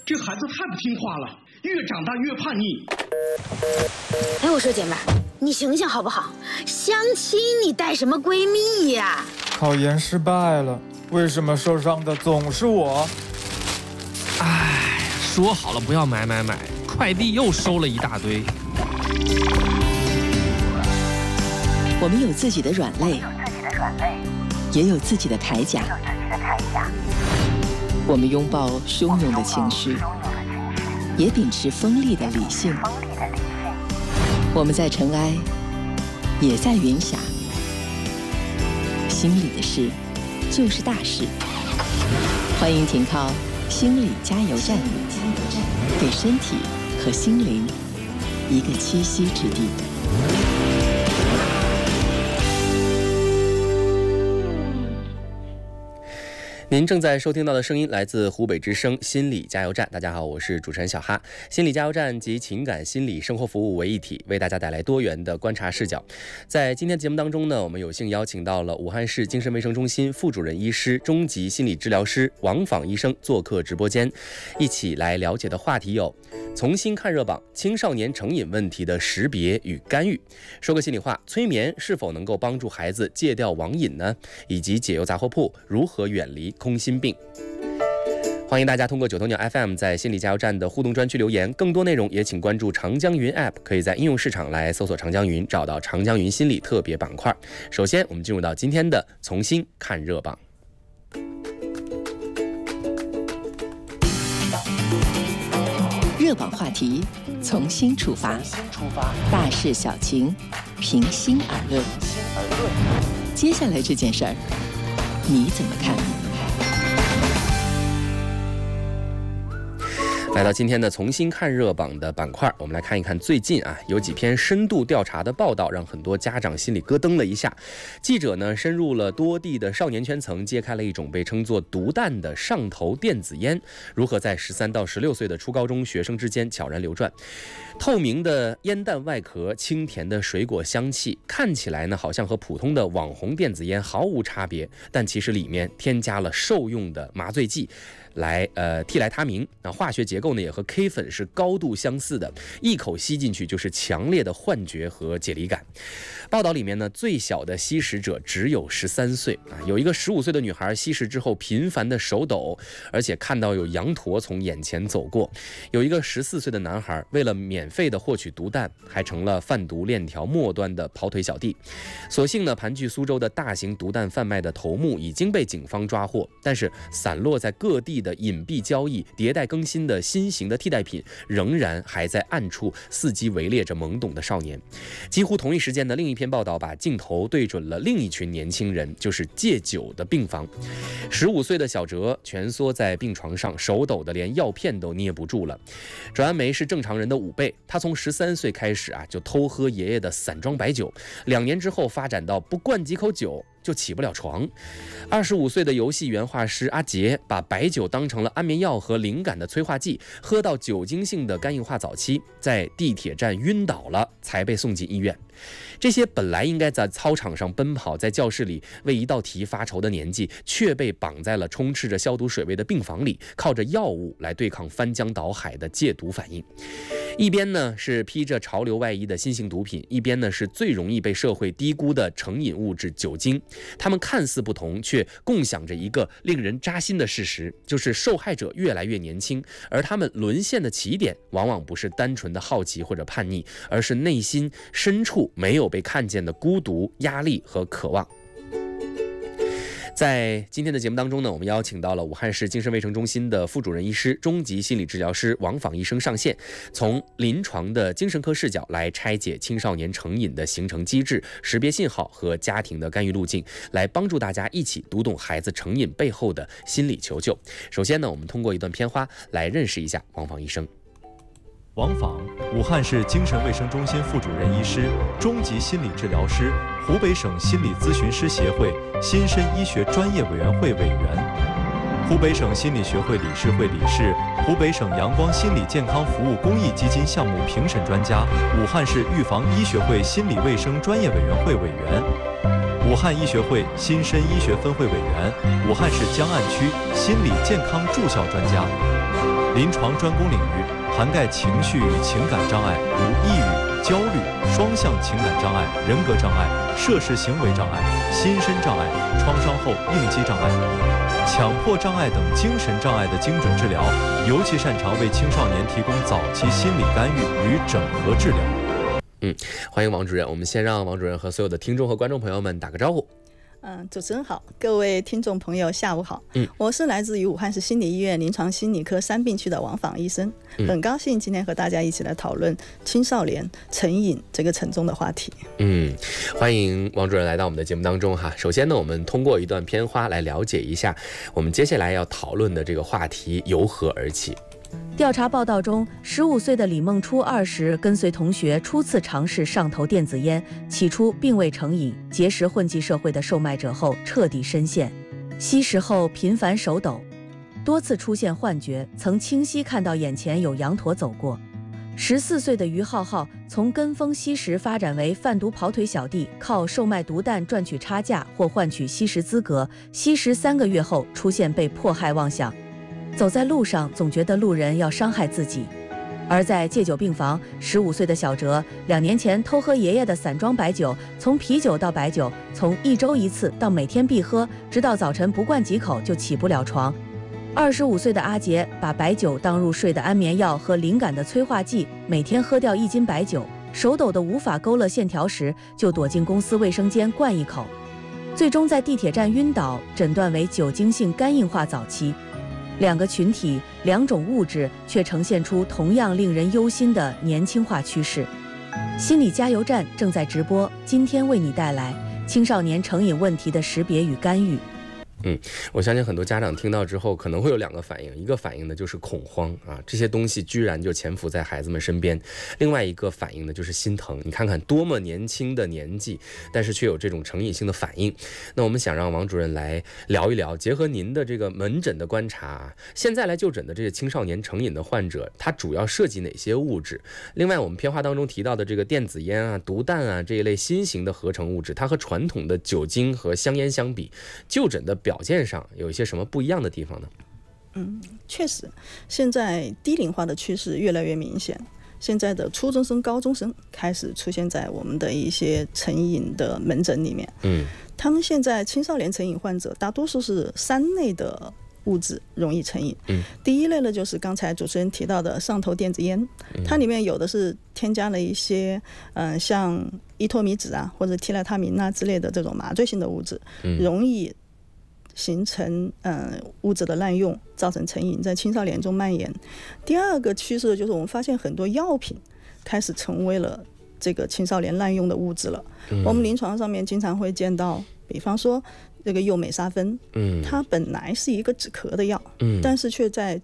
这孩子太不听话了，越长大越叛逆。 哎，我说姐妹儿，你醒醒好不好？相亲你带什么闺蜜呀？ 考研失败了，为什么受伤的总是我？ 哎，说好了不要买，快递又收了一大堆。 我们有自己的软肋，也有自己的铠甲。我们拥抱汹涌的情绪，也秉持锋利的理性。我们在尘埃，也在云霞。心里的事，就是大事。欢迎停靠心理加油站，给身体和心灵一个栖息之地。 您正在收听到的声音来自湖北之声心理加油站。大家好，我是主持人小哈。心理加油站集情感、心理、生活服务为一体，为大家带来多元的观察视角。在今天节目当中呢，我们有幸邀请到了武汉市精神卫生中心副主任医师、中级心理治疗师王昉医生做客直播间，一起来了解的话题有：重新看热榜，青少年成瘾问题的识别与干预。说个心里话，催眠是否能够帮助孩子戒掉网瘾呢？以及解忧杂货铺如何远离空心病。欢迎大家通过九头鸟 FM 在心理加油站的互动专区留言，更多内容也请关注长江云 App， 可以在应用市场来搜索长江云，找到长江云心理特别板块。首先我们进入到今天的重新看热榜。 热榜话题从新出发，大事小情平心而论。接下来这件事儿你怎么看？ 来到今天的重新看热榜的板块，我们来看一看最近有几篇深度调查的报道，让很多家长心里咯噔了一下。记者呢深入了多地的少年圈层，揭开了一种被称作毒弹的上头电子烟如何在13到16岁的初高中学生之间悄然流转。透明的烟弹外壳，清甜的水果香气，看起来呢好像和普通的网红电子烟毫无差别，但其实里面添加了受用的麻醉剂替来他明。那化学结构呢也和 K 粉是高度相似的，一口吸进去就是强烈的幻觉和解离感。报道里面呢，最小的吸食者只有13岁有一个15岁的女孩吸食之后频繁的手抖，而且看到有羊驼从眼前走过。有一个14岁的男孩为了免费的获取毒弹，还成了贩毒链条末端的跑腿小弟。所幸呢，盘踞苏州的大型毒弹贩卖的头目已经被警方抓获，但是散落在各地的隐蔽交易、迭代更新的新型的替代品仍然还在暗处伺机围猎着懵懂的少年。几乎同一时间的另一篇报道把镜头对准了另一群年轻人，就是戒酒的病房。15岁的小哲蜷缩在病床上，手抖得连药片都捏不住了。转氨酶是正常人的5倍，他从13岁开始就偷喝爷爷的散装白酒，2年之后发展到不灌几口酒就起不了床。25岁的游戏原画师阿杰把白酒当成了安眠药和灵感的催化剂，喝到酒精性的肝硬化早期，在地铁站晕倒了，才被送进医院。这些本来应该在操场上奔跑，在教室里为一道题发愁的年纪，却被绑在了充斥着消毒水味的病房里，靠着药物来对抗翻江倒海的戒毒反应。一边呢是披着潮流外衣的新型毒品，一边呢是最容易被社会低估的成瘾物质酒精。它们看似不同，却共享着一个令人扎心的事实，就是受害者越来越年轻，而他们沦陷的起点往往不是单纯的好奇或者叛逆，而是内心深处没有被看见的孤独、压力和渴望。在今天的节目当中呢，我们邀请到了武汉市精神卫生中心的副主任医师、中级心理治疗师王昉医生上线，从临床的精神科视角来拆解青少年成瘾的形成机制、识别信号和家庭的干预路径，来帮助大家一起读懂孩子成瘾背后的心理求救。首先呢，我们通过一段片花来认识一下王昉医生。 王昉，武汉市精神卫生中心副主任医师、中级心理治疗师，湖北省心理咨询师协会新生医学专业委员会委员，湖北省心理学会理事会理事，湖北省阳光心理健康服务公益基金项目评审专家，武汉市预防医学会心理卫生专业委员会委员，武汉医学会新生医学分会委员，武汉市江岸区心理健康住校专家。 临床专攻领域涵盖情绪与情感障碍，如抑郁、焦虑、双向情感障碍、人格障碍、涉事行为障碍、心身障碍、创伤后应激障碍、强迫障碍等精神障碍的精准治疗，尤其擅长为青少年提供早期心理干预与整合治疗。 欢迎王主任。我们先让王主任和所有的听众和观众朋友们打个招呼。 主持人好，各位听众朋友下午好。我是来自于武汉市心理医院临床心理科3病区的王访医生，很高兴今天和大家一起来讨论青少年成瘾这个沉重的话题。 欢迎王主任来到我们的节目当中哈。首先呢，我们通过一段片花来了解一下我们接下来要讨论的这个话题由何而起。 调查报道中，15岁的李梦初20跟随同学初次尝试上头电子烟，起初并未成瘾，结识混迹社会的售卖者后彻底深陷，吸食后频繁手抖，多次出现幻觉，曾清晰看到眼前有羊驼走过。14岁的于浩浩从跟风吸食发展为贩毒跑腿小弟，靠售卖毒弹赚取差价或换取吸食资格，吸食3个月后出现被迫害妄想。走在路上总觉得路人要伤害自己。而在戒酒病房，15岁的小哲2年前偷喝爷爷的散装白酒，从啤酒到白酒，从1周1次到每天必喝，直到早晨不灌几口就起不了床。25岁的阿杰把白酒当入睡的安眠药和灵感的催化剂，每天喝掉1斤白酒，手抖得无法勾勒线条时，就躲进公司卫生间灌1口，最终在地铁站晕倒，诊断为酒精性肝硬化早期。2个群体2种物质却呈现出同样令人忧心的年轻化趋势。心理加油站正在直播，今天为你带来青少年成瘾问题的识别与干预。 我相信很多家长听到之后可能会有2个反应，一个反应呢就是恐慌啊，这些东西居然就潜伏在孩子们身边；另外一个反应呢就是心疼，你看看多么年轻的年纪，但是却有这种成瘾性的反应。那我们想让王主任来聊一聊，结合您的这个门诊的观察，现在来就诊的这些青少年成瘾的患者，它主要涉及哪些物质？另外我们片花当中提到的这个电子烟啊、毒弹啊这一类新型的合成物质，它和传统的酒精和香烟相比，就诊的表现上有一些什么不一样的地方呢？ 确实，现在低龄化的趋势越来越明显。现在的初中生、高中生开始出现在我们的一些成瘾的门诊里面。他们现在青少年成瘾患者大多数是3类的物质容易成瘾。第一类呢，就是刚才主持人提到的上头电子烟，它里面有的是添加了一些像依托米酯啊或者替赖他明啊之类的这种麻醉性的物质，容易形成物质的滥用，造成成瘾，在青少年中蔓延。第二个趋势就是我们发现很多药品开始成为了这个青少年滥用的物质了。我们临床上面经常会见到，比方说这个右美沙芬，它本来是一个止咳的药，但是却在